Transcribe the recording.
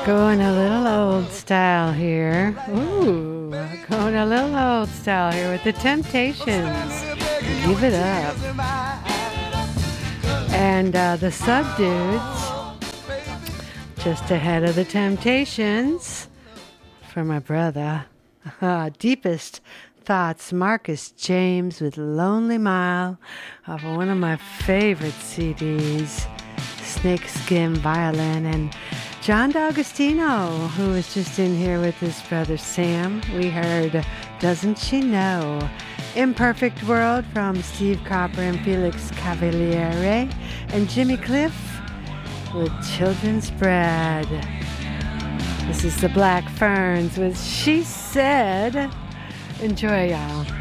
Going a little old style here. Ooh, going a little old style here with the Temptations. Give it up. And the Subdudes, just ahead of the Temptations, for my brother. Deepest Thoughts, Marcus James with Lonely Mile, off of one of my favorite CDs, Snakeskin Violin, and John D'Agostino, who was just in here with his brother Sam. We heard Doesn't She Know? Imperfect World from Steve Cropper and Felix Cavaliere, and Jimmy Cliff with Children's Bread. This is the Black Ferns with She Said. Enjoy, y'all.